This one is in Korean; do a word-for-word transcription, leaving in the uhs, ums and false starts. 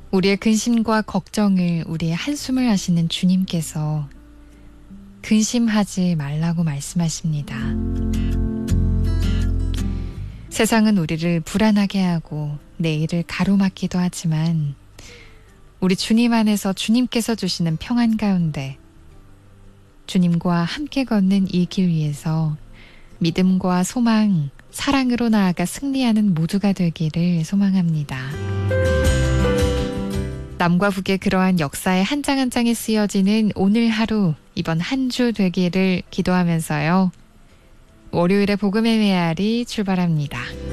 우리의 근심과 걱정을 우리의 한숨을 아시는 주님께서 근심하지 말라고 말씀하십니다. 세상은 우리를 불안하게 하고 내일을 가로막기도 하지만 우리 주님 안에서 주님께서 주시는 평안 가운데 주님과 함께 걷는 이 길 위에서 믿음과 소망, 사랑으로 나아가 승리하는 모두가 되기를 소망합니다. 남과 북의 그러한 역사의 한 장 한 장에 쓰여지는 오늘 하루, 이번 한 주 되기를 기도하면서요. 월요일에 복음의 메아리 출발합니다.